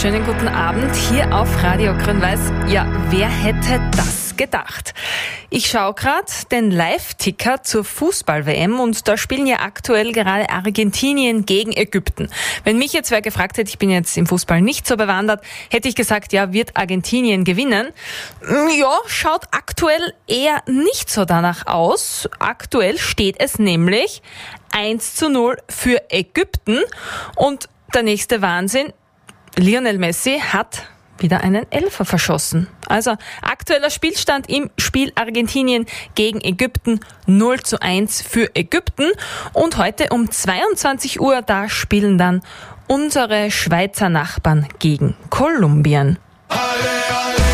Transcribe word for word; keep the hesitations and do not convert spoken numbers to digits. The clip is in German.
Schönen guten Abend hier auf Radio Grün-Weiß. Ja, wer hätte das gedacht? Ich schaue gerade den Live-Ticker zur Fußball-W M und da spielen ja aktuell gerade Argentinien gegen Ägypten. Wenn mich jetzt wer gefragt hätte, ich bin jetzt im Fußball nicht so bewandert, hätte ich gesagt, ja, wird Argentinien gewinnen? Ja, schaut aktuell eher nicht so danach aus. Aktuell steht es nämlich eins zu null für Ägypten und der nächste Wahnsinn, Lionel Messi hat wieder einen Elfer verschossen. Also aktueller Spielstand im Spiel Argentinien gegen Ägypten null zu eins für Ägypten. Und heute um zweiundzwanzig Uhr, da spielen dann unsere Schweizer Nachbarn gegen Kolumbien. Ale, ale.